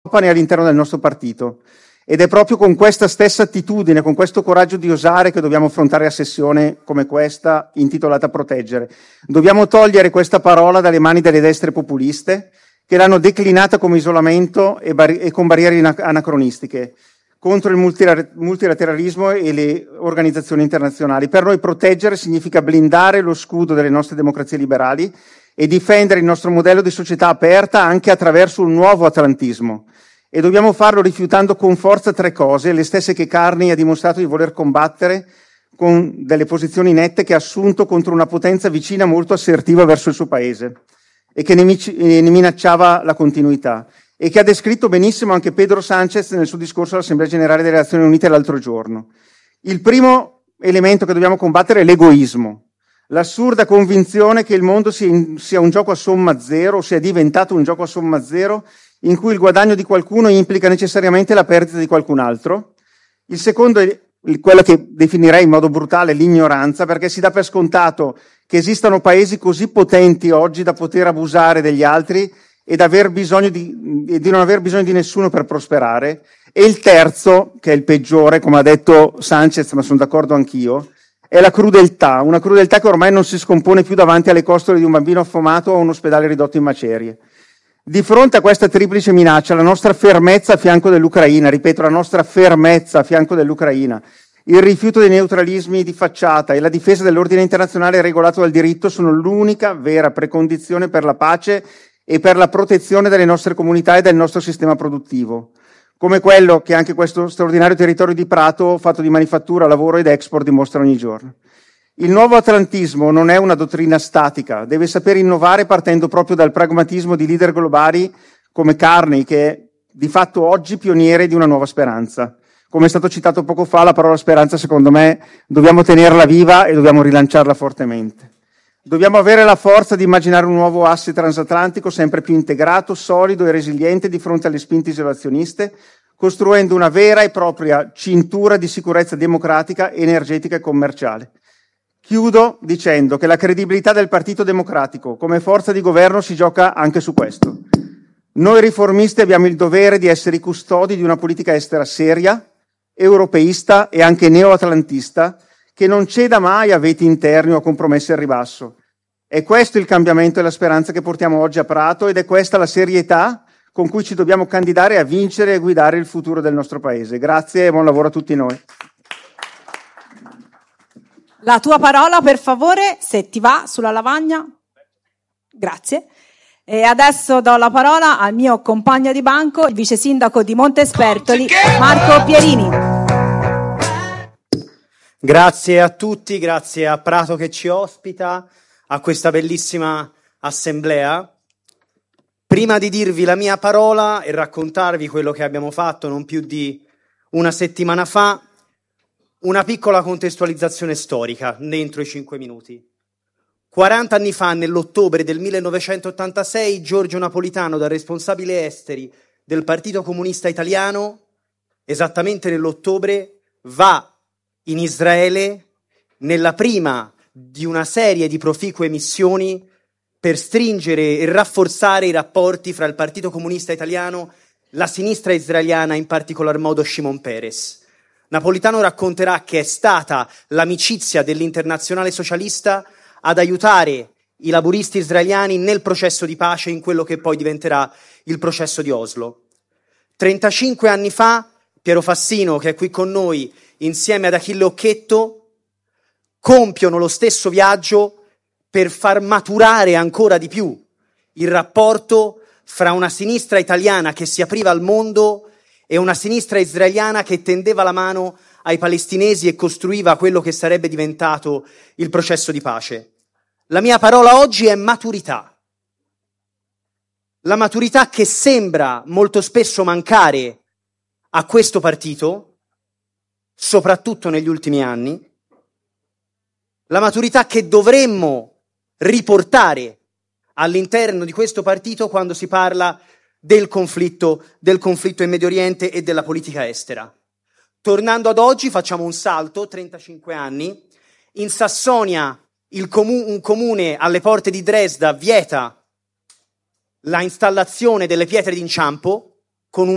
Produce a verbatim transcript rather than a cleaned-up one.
né all'interno del nostro partito. Ed è proprio con questa stessa attitudine, con questo coraggio di osare che dobbiamo affrontare a sessione come questa, intitolata Proteggere. Dobbiamo togliere questa parola dalle mani delle destre populiste, che l'hanno declinata come isolamento e, bar- e con barriere anacronistiche, contro il multilateralismo e le organizzazioni internazionali. Per noi proteggere significa blindare lo scudo delle nostre democrazie liberali e difendere il nostro modello di società aperta anche attraverso un nuovo atlantismo. E dobbiamo farlo rifiutando con forza tre cose, le stesse che Carney ha dimostrato di voler combattere con delle posizioni nette che ha assunto contro una potenza vicina molto assertiva verso il suo paese e che ne minacciava la continuità, e che ha descritto benissimo anche Pedro Sánchez nel suo discorso all'Assemblea Generale delle Nazioni Unite l'altro giorno. Il primo elemento che dobbiamo combattere è l'egoismo, l'assurda convinzione che il mondo sia, in, sia un gioco a somma zero, o sia diventato un gioco a somma zero, in cui il guadagno di qualcuno implica necessariamente la perdita di qualcun altro. Il secondo è quello che definirei in modo brutale l'ignoranza, perché si dà per scontato che esistano paesi così potenti oggi da poter abusare degli altri ed aver bisogno di, di non aver bisogno di nessuno per prosperare. E il terzo, che è il peggiore, come ha detto Sánchez, ma sono d'accordo anch'io, è la crudeltà, una crudeltà che ormai non si scompone più davanti alle costole di un bambino affomato o a un ospedale ridotto in macerie. Di fronte a questa triplice minaccia, la nostra fermezza a fianco dell'Ucraina, ripeto, la nostra fermezza a fianco dell'Ucraina, il rifiuto dei neutralismi di facciata e la difesa dell'ordine internazionale regolato dal diritto sono l'unica vera precondizione per la pace e per la protezione delle nostre comunità e del nostro sistema produttivo, come quello che anche questo straordinario territorio di Prato, fatto di manifattura, lavoro ed export, dimostra ogni giorno. Il nuovo atlantismo non è una dottrina statica, deve saper innovare partendo proprio dal pragmatismo di leader globali come Carney, che è di fatto oggi pioniere di una nuova speranza. Come è stato citato poco fa, la parola speranza, secondo me, dobbiamo tenerla viva e dobbiamo rilanciarla fortemente. Dobbiamo avere la forza di immaginare un nuovo asse transatlantico sempre più integrato, solido e resiliente di fronte alle spinte isolazioniste, costruendo una vera e propria cintura di sicurezza democratica, energetica e commerciale. Chiudo dicendo che la credibilità del Partito Democratico come forza di governo si gioca anche su questo. Noi riformisti abbiamo il dovere di essere i custodi di una politica estera seria, europeista e anche neoatlantista, che non ceda mai a veti interni o a compromessi al ribasso. È questo il cambiamento e la speranza che portiamo oggi a Prato ed è questa la serietà con cui ci dobbiamo candidare a vincere e guidare il futuro del nostro Paese. Grazie e buon lavoro a tutti noi. La tua parola, per favore, se ti va, sulla lavagna. Grazie. E adesso do la parola al mio compagno di banco, il vice sindaco di Montespertoli, Marco Pierini. Grazie a tutti, grazie a Prato che ci ospita, a questa bellissima assemblea. Prima di dirvi la mia parola e raccontarvi quello che abbiamo fatto non più di una settimana fa, una piccola contestualizzazione storica dentro i cinque minuti. quaranta anni fa, nell'ottobre del millenovecentottantasei, Giorgio Napolitano, da responsabile esteri del Partito Comunista Italiano, esattamente nell'ottobre, va in Israele nella prima di una serie di proficue missioni per stringere e rafforzare i rapporti fra il Partito Comunista Italiano, la sinistra israeliana, in particolar modo Shimon Peres. Napolitano racconterà che è stata l'amicizia dell'Internazionale Socialista ad aiutare i laburisti israeliani nel processo di pace, in quello che poi diventerà il processo di Oslo. trentacinque anni fa, Piero Fassino, che è qui con noi, insieme ad Achille Occhetto, compiono lo stesso viaggio per far maturare ancora di più il rapporto fra una sinistra italiana che si apriva al mondo e una sinistra israeliana che tendeva la mano ai palestinesi e costruiva quello che sarebbe diventato il processo di pace. La mia parola oggi è maturità. La maturità che sembra molto spesso mancare a questo partito, soprattutto negli ultimi anni, la maturità che dovremmo riportare all'interno di questo partito quando si parla del conflitto, del conflitto in Medio Oriente e della politica estera. Tornando ad oggi, facciamo un salto, trentacinque anni. In Sassonia, il comu- un comune alle porte di Dresda vieta la installazione delle pietre d'inciampo con un